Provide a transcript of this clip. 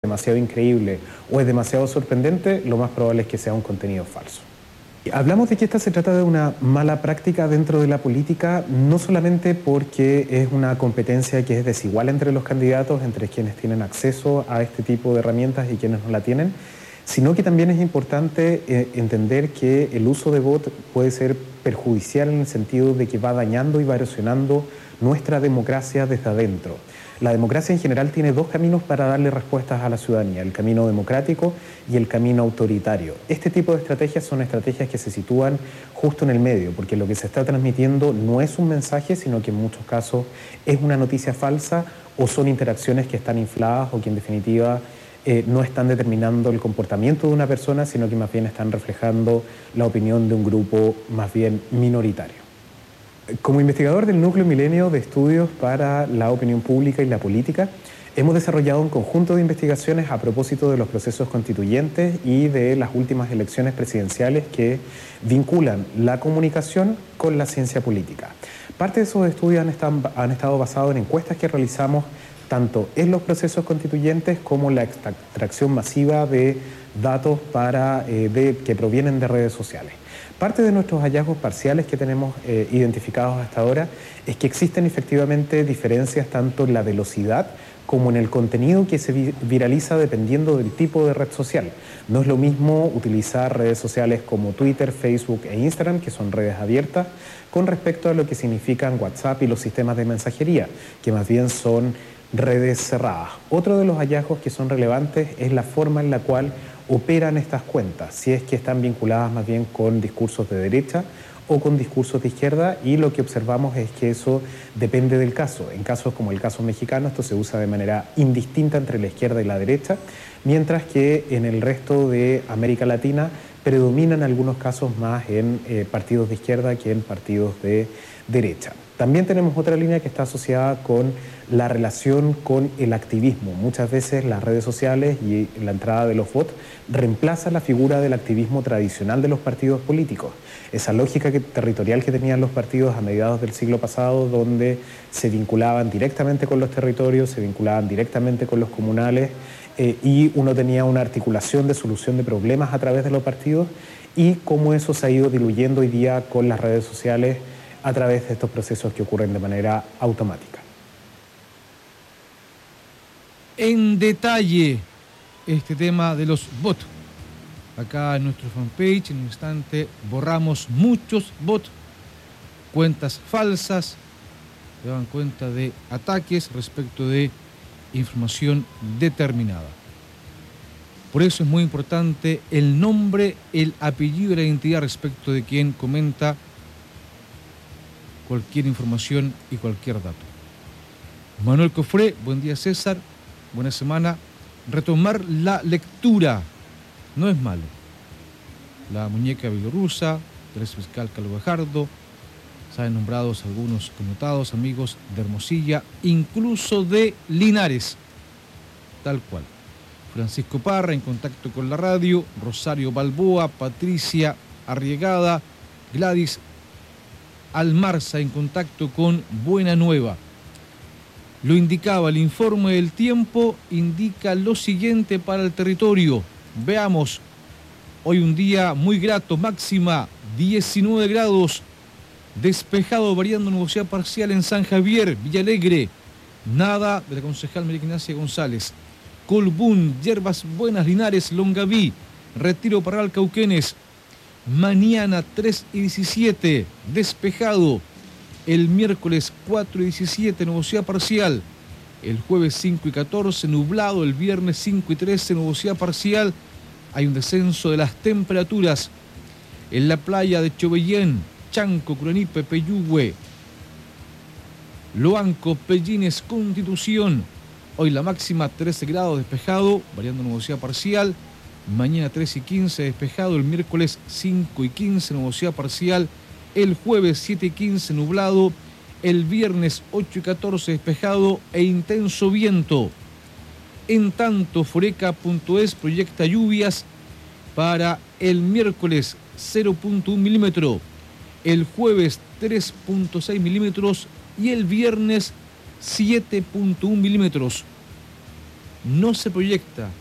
demasiado increíble o es demasiado sorprendente, lo más probable es que sea un contenido falso. Hablamos de que esta se trata de una mala práctica dentro de la política, no solamente porque es una competencia que es desigual entre los candidatos, entre quienes tienen acceso a este tipo de herramientas y quienes no la tienen, sino que también es importante entender que el uso de bot puede ser perjudicial en el sentido de que va dañando y va erosionando nuestra democracia desde adentro. La democracia en general tiene dos caminos para darle respuestas a la ciudadanía, el camino democrático y el camino autoritario. Este tipo de estrategias son estrategias que se sitúan justo en el medio, porque lo que se está transmitiendo no es un mensaje, sino que en muchos casos es una noticia falsa o son interacciones que están infladas o que en definitiva no están determinando el comportamiento de una persona, sino que más bien están reflejando la opinión de un grupo más bien minoritario. Como investigador del Núcleo Milenio de Estudios para la Opinión Pública y la Política, hemos desarrollado un conjunto de investigaciones a propósito de los procesos constituyentes y de las últimas elecciones presidenciales que vinculan la comunicación con la ciencia política. Parte de esos estudios han estado basados en encuestas que realizamos tanto en los procesos constituyentes como la extracción masiva de datos que provienen de redes sociales. Parte de nuestros hallazgos parciales que tenemos identificados hasta ahora es que existen efectivamente diferencias tanto en la velocidad como en el contenido que se viraliza dependiendo del tipo de red social. No es lo mismo utilizar redes sociales como Twitter, Facebook e Instagram, que son redes abiertas, con respecto a lo que significan WhatsApp y los sistemas de mensajería, que más bien son redes cerradas. Otro de los hallazgos que son relevantes es la forma en la cual operan estas cuentas, si es que están vinculadas más bien con discursos de derecha o con discursos de izquierda, y lo que observamos es que eso depende del caso. En casos como el caso mexicano, esto se usa de manera indistinta entre la izquierda y la derecha, mientras que en el resto de América Latina predominan algunos casos más en partidos de izquierda que en partidos de derecha. También tenemos otra línea que está asociada con la relación con el activismo. Muchas veces las redes sociales y la entrada de los bots reemplaza la figura del activismo tradicional de los partidos políticos. Esa lógica territorial que tenían los partidos a mediados del siglo pasado, donde se vinculaban directamente con los territorios, se vinculaban directamente con los comunales y uno tenía una articulación de solución de problemas a través de los partidos, y cómo eso se ha ido diluyendo hoy día con las redes sociales a través de estos procesos que ocurren de manera automática. En detalle este tema de los bots. Acá en nuestro fanpage, en un instante, borramos muchos bots, cuentas falsas, que dan cuenta de ataques respecto de información determinada. Por eso es muy importante el nombre, el apellido y la identidad respecto de quien comenta cualquier información y cualquier dato. Manuel Cofré, buen día César, buena semana. Retomar la lectura no es malo. La muñeca bielorrusa, Teresa Fiscal Carlos Gajardo, saben nombrados algunos connotados amigos de Hermosilla, incluso de Linares, tal cual. Francisco Parra en contacto con la radio, Rosario Balboa, Patricia Arriegada, Gladys Almarza en contacto con Buena Nueva. Lo indicaba el informe del tiempo, indica lo siguiente para el territorio. Veamos, hoy un día muy grato, máxima 19 grados, despejado, variando nubosidad parcial en San Javier, Villalegre, nada de la concejal María Ignacia González. Colbún, Yerbas Buenas, Linares, Longaví, Retiro Parral, Cauquenes. Mañana 3:17, despejado. El miércoles 4:17, nubosidad parcial. El jueves 5:14, nublado. El viernes 5:13, nubosidad parcial. Hay un descenso de las temperaturas en la playa de Chobellén, Chanco, Curanipe, Peyúgue, Loanco, Pellines, Constitución. Hoy la máxima 13 grados, despejado, variando nubosidad parcial. Mañana 3:15, despejado. El miércoles 5:15, nubosidad parcial. El jueves 7:15, nublado. El viernes 8:14, despejado e intenso viento. En tanto, Foreca.es proyecta lluvias para el miércoles 0.1 milímetro, el jueves 3.6 milímetros y el viernes 7.1 milímetros. No se proyecta